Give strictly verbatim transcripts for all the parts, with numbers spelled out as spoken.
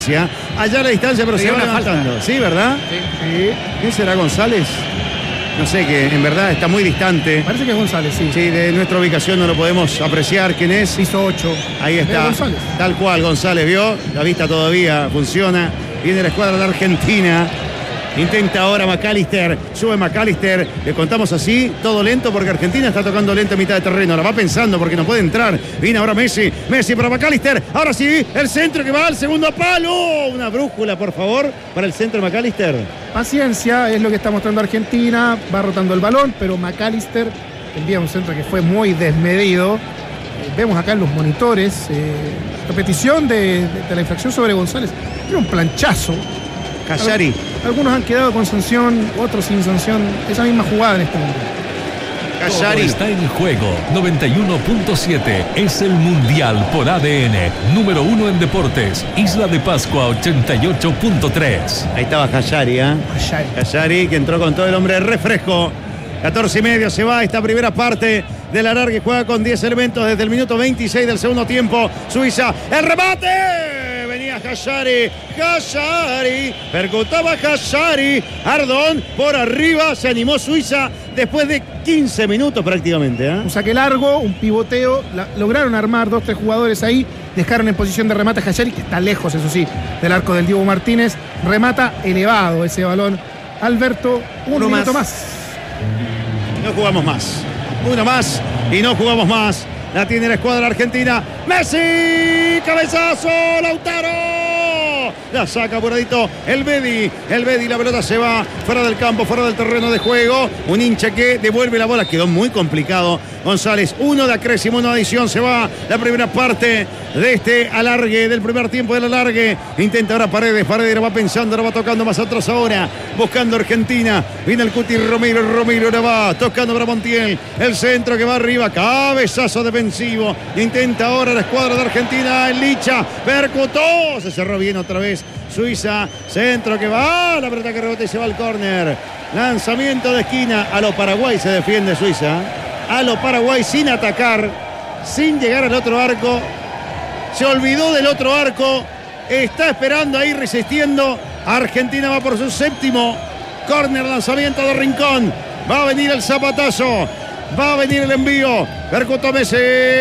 Allá a la distancia, pero sí, se va levantando. Falta. ¿Sí, verdad? Sí. sí. ¿Quién será González? No sé, que en verdad está muy distante. Parece que es González, sí. Sí, de nuestra ubicación no lo podemos apreciar. ¿Quién es? Hizo ocho. Ahí está. Tal cual, González, ¿vio? La vista todavía funciona. Viene la escuadra de Argentina. Intenta ahora McAllister, sube McAllister, le contamos así, todo lento porque Argentina está tocando lento a mitad de terreno, la va pensando porque no puede entrar, viene ahora Messi, Messi para McAllister, ahora sí, el centro que va al segundo palo, una brújula por favor para el centro de McAllister. Paciencia, es lo que está mostrando Argentina, va rotando el balón, pero McAllister envía un centro que fue muy desmedido. Eh, vemos acá en los monitores, eh, repetición de, de, de la infracción sobre González, era un planchazo. Cagliari. Algunos han quedado con sanción, otros sin sanción. Esa misma jugada en este momento. Cagliari. Está en juego. noventa y uno punto siete. Es el Mundial por A D N. Número uno en deportes. Isla de Pascua ochenta y ocho punto tres. Ahí estaba Cagliari, ¿eh? Cagliari. Cagliari que entró con todo el hombre de refresco. catorce y medio se va esta primera parte del alargue. Juega con diez elementos desde el minuto veintiséis del segundo tiempo. Suiza. ¡El remate! Venía Cagliari, Cagliari, percutaba Cagliari, Ardón por arriba, se animó Suiza después de quince minutos prácticamente. ¿eh? Un saque largo, un pivoteo, la, lograron armar dos, tres jugadores ahí, dejaron en posición de remate a Cagliari, que está lejos, eso sí, del arco del Diego Martínez, remata elevado ese balón. Alberto, un Uno minuto más. más. No jugamos más, uno más y no jugamos más. La tiene la escuadra argentina. ¡Messi! ¡Cabezazo! ¡Lautaro! La saca apuradito el Bedi. El Bedi, la pelota se va fuera del campo, fuera del terreno de juego. Un hincha que devuelve la bola. Quedó muy complicado. González, uno de acrésimo, una adición. Se va la primera parte de este alargue, del primer tiempo del alargue. Intenta ahora Paredes. Paredes la va pensando, la va tocando más atrás ahora. Buscando Argentina. Viene el Cuti Romero. Romero la va tocando para Montiel. El centro que va arriba. Cabezazo defensivo. Intenta ahora la escuadra de Argentina. El Licha. Percutó. Se cerró bien otra vez. Suiza. Centro que va. La pelota que rebota y se va al córner. Lanzamiento de esquina. A lo Paraguay se defiende Suiza. A lo Paraguay sin atacar. Sin llegar al otro arco. Se olvidó del otro arco. Está esperando ahí, resistiendo. Argentina va por su séptimo. Córner, lanzamiento de Rincón. Va a venir el zapatazo. Va a venir el envío. Percutó Messi.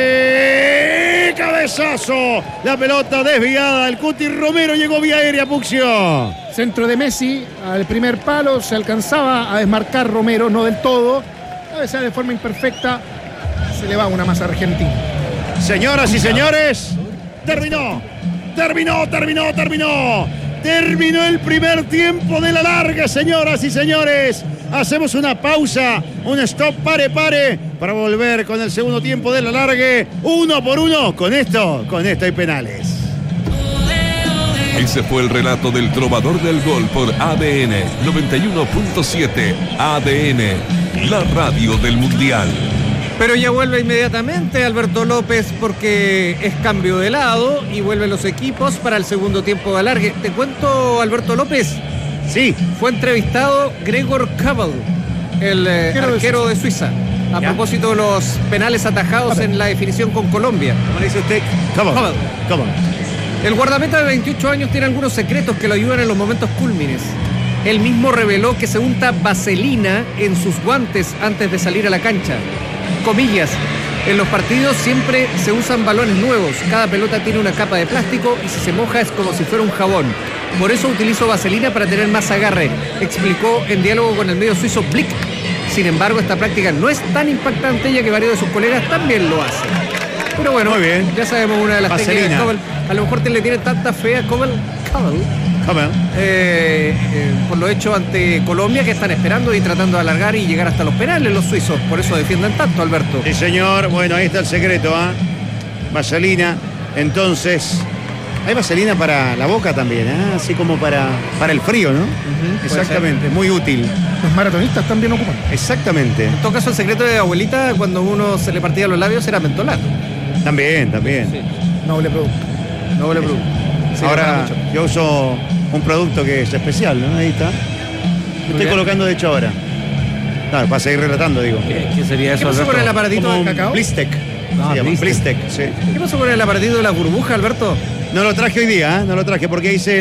Cabezazo. La pelota desviada. El Cuti Romero llegó vía aérea, Puccio. Centro de Messi al primer palo. Se alcanzaba a desmarcar Romero, no del todo. A veces de forma imperfecta. Se le va una más a Argentina. Señoras y señores, terminó. Terminó, terminó, terminó. Terminó el primer tiempo de la larga, señoras y señores. Hacemos una pausa, un stop, pare, pare, para volver con el segundo tiempo de la largue. Uno por uno, con esto, con esto hay penales. Ese fue el relato del trovador del gol por A D N noventa y uno punto siete. A D N, la radio del Mundial. Pero ya vuelve inmediatamente Alberto López porque es cambio de lado y vuelven los equipos para el segundo tiempo de alargue. Te cuento, Alberto López. Sí. Fue entrevistado Gregor Kobel, el eh, arquero de Suiza, a ¿Ya? propósito de los penales atajados Kobel. en la definición con Colombia. ¿Cómo le dice usted? Kobel. Kobel. Kobel. El guardameta de veintiocho años tiene algunos secretos que lo ayudan en los momentos cúlmines. Él mismo reveló que se unta vaselina en sus guantes antes de salir a la cancha. Comillas, en los partidos siempre se usan balones nuevos, cada pelota tiene una capa de plástico y si se moja es como si fuera un jabón. Por eso utilizo vaselina para tener más agarre, explicó en diálogo con el medio suizo Blick. Sin embargo, esta práctica no es tan impactante ya que varios de sus colegas también lo hacen. Pero bueno, muy bien. Ya sabemos una de las vaselina. técnicas de Kobel. A lo mejor te le tiene tanta fe a Kobel, Kobel, Eh, eh, por lo hecho ante Colombia, que están esperando y tratando de alargar y llegar hasta los penales los suizos. Por eso defienden tanto, Alberto. Sí, señor. Bueno, ahí está el secreto, ¿ah? ¿eh? Vaselina. Entonces, hay vaselina para la boca también, ¿eh? Así como para, para el frío, ¿no? Uh-huh, exactamente, muy útil. Los maratonistas también ocupan. Exactamente. En todo caso, el secreto de abuelita, cuando uno se le partía los labios, era mentolato. También, también. Sí. Noble producto. Noble producto. Sí, ahora yo uso un producto que es especial, ¿no? Ahí está. Lo estoy colocando de hecho ahora. Claro, para seguir relatando, digo. ¿Qué, qué sería eso? ¿Qué pasó con el aparatito del cacao? Blistec. Ah, se llama Blistec, sí. ¿Qué pasó con el aparatito de la burbuja, Alberto? No lo traje hoy día, ¿eh? No lo traje porque hice